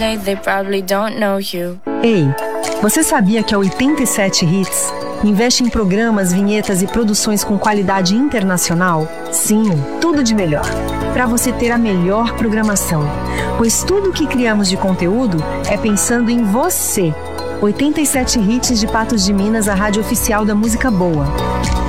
say they probably don't know you. Ei, você sabia que a 87 Hits investe em programas, vinhetas e produções com qualidade internacional? Sim, tudo de melhor, para você ter a melhor programação. Pois tudo o que criamos de conteúdo é pensando em você. 87 Hits de Patos de Minas, a rádio oficial da música boa.